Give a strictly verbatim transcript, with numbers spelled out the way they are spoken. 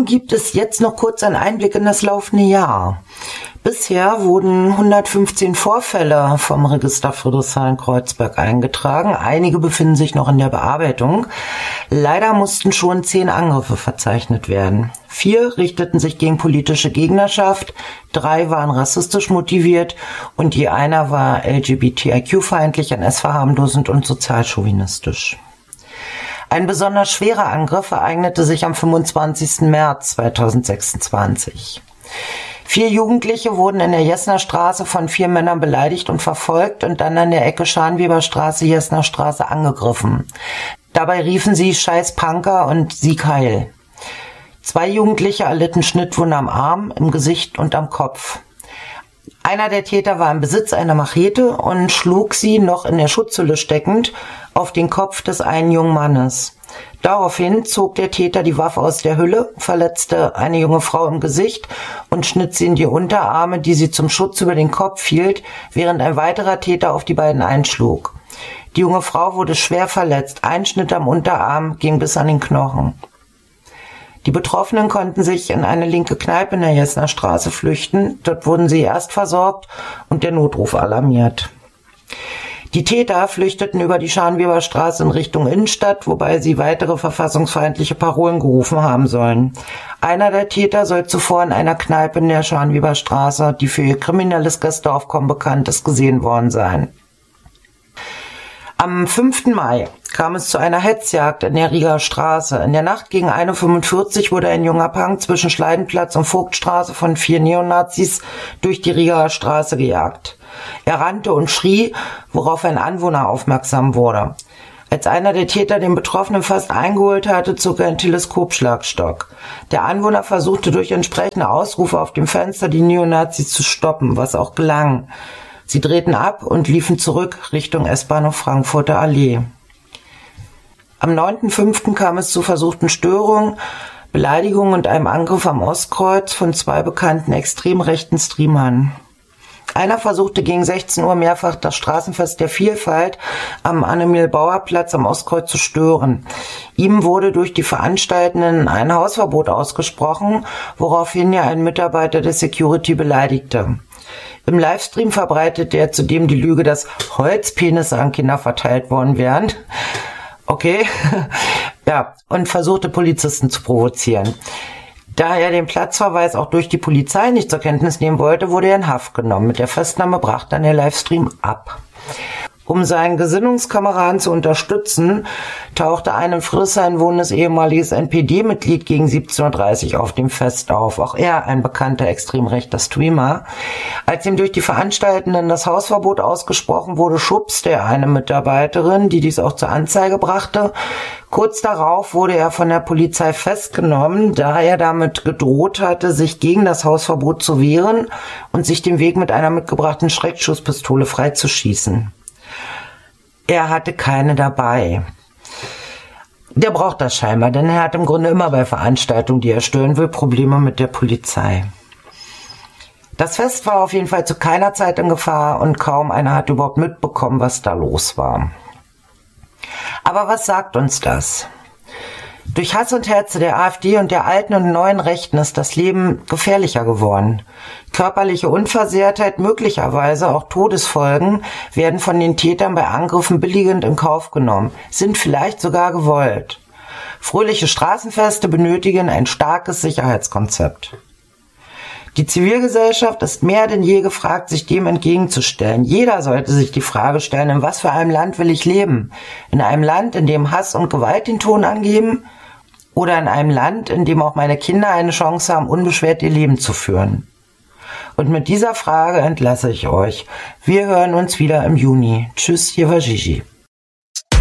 gibt es jetzt noch kurz einen Einblick in das laufende Jahr. Bisher wurden hundertfünfzehn Vorfälle vom Register Friedrichshain-Kreuzberg eingetragen. Einige befinden sich noch in der Bearbeitung. Leider mussten schon zehn Angriffe verzeichnet werden. Vier richteten sich gegen politische Gegnerschaft, drei waren rassistisch motiviert und je einer war L G B T I Q-feindlich, N S-verharmlosend und sozialchauvinistisch. Ein besonders schwerer Angriff ereignete sich am fünfundzwanzigsten März zweitausendsechsundzwanzig. Vier Jugendliche wurden in der Jessener Straße von vier Männern beleidigt und verfolgt und dann an der Ecke Scharnweberstraße, Jessener Straße angegriffen. Dabei riefen sie Scheiß Punker und Sieg Heil. Zwei Jugendliche erlitten Schnittwunden am Arm, im Gesicht und am Kopf. Einer der Täter war im Besitz einer Machete und schlug sie, noch in der Schutzhülle steckend, auf den Kopf des einen jungen Mannes. Daraufhin zog der Täter die Waffe aus der Hülle, verletzte eine junge Frau im Gesicht und schnitt sie in die Unterarme, die sie zum Schutz über den Kopf hielt, während ein weiterer Täter auf die beiden einschlug. Die junge Frau wurde schwer verletzt, ein Schnitt am Unterarm ging bis an den Knochen. Die Betroffenen konnten sich in eine linke Kneipe in der Jessener Straße flüchten. Dort wurden sie erst versorgt und der Notruf alarmiert. Die Täter flüchteten über die Scharnweberstraße in Richtung Innenstadt, wobei sie weitere verfassungsfeindliche Parolen gerufen haben sollen. Einer der Täter soll zuvor in einer Kneipe in der Scharnweberstraße, die für ihr kriminelles Gastaufkommen bekannt ist, gesehen worden sein. Am fünften Mai kam es zu einer Hetzjagd in der Rieger Straße. In der Nacht gegen ein Uhr fünfundvierzig wurde ein junger Punk zwischen Schleidenplatz und Vogtstraße von vier Neonazis durch die Rieger Straße gejagt. Er rannte und schrie, worauf ein Anwohner aufmerksam wurde. Als einer der Täter den Betroffenen fast eingeholt hatte, zog er einen Teleskopschlagstock. Der Anwohner versuchte durch entsprechende Ausrufe auf dem Fenster die Neonazis zu stoppen, was auch gelang. Sie drehten ab und liefen zurück Richtung S-Bahnhof Frankfurter Allee. Am neunten fünften kam es zu versuchten Störungen, Beleidigungen und einem Angriff am Ostkreuz von zwei bekannten extrem rechten Streamern. Einer versuchte gegen sechzehn Uhr mehrfach das Straßenfest der Vielfalt am Annemil-Bauer-Platz am Ostkreuz zu stören. Ihm wurde durch die Veranstaltenden ein Hausverbot ausgesprochen, woraufhin er einen Mitarbeiter der Security beleidigte. Im Livestream verbreitete er zudem die Lüge, dass Holzpenisse an Kinder verteilt worden wären. Okay, ja, und versuchte Polizisten zu provozieren. Da er den Platzverweis auch durch die Polizei nicht zur Kenntnis nehmen wollte, wurde er in Haft genommen. Mit der Festnahme brach dann der Livestream ab. Um seinen Gesinnungskameraden zu unterstützen, tauchte ein in Friedrichshain wohnendes ehemaliges N P D-Mitglied gegen siebzehn Uhr dreißig auf dem Fest auf. Auch er ein bekannter extrem rechter Streamer. Als ihm durch die Veranstaltenden das Hausverbot ausgesprochen wurde, schubste er eine Mitarbeiterin, die dies auch zur Anzeige brachte. Kurz darauf wurde er von der Polizei festgenommen, da er damit gedroht hatte, sich gegen das Hausverbot zu wehren und sich den Weg mit einer mitgebrachten Schreckschusspistole freizuschießen. Er hatte keine dabei. Der braucht das scheinbar, denn er hat im Grunde immer bei Veranstaltungen, die er stören will, Probleme mit der Polizei. Das Fest war auf jeden Fall zu keiner Zeit in Gefahr und kaum einer hat überhaupt mitbekommen, was da los war. Aber was sagt uns das? Durch Hass und Hetze der AfD und der alten und neuen Rechten ist das Leben gefährlicher geworden. Körperliche Unversehrtheit, möglicherweise auch Todesfolgen, werden von den Tätern bei Angriffen billigend in Kauf genommen, sind vielleicht sogar gewollt. Fröhliche Straßenfeste benötigen ein starkes Sicherheitskonzept. Die Zivilgesellschaft ist mehr denn je gefragt, sich dem entgegenzustellen. Jeder sollte sich die Frage stellen, in was für einem Land will ich leben? In einem Land, in dem Hass und Gewalt den Ton angeben? Oder in einem Land, in dem auch meine Kinder eine Chance haben, unbeschwert ihr Leben zu führen? Und mit dieser Frage entlasse ich euch. Wir hören uns wieder im Juni. Tschüss, hier war Gigi.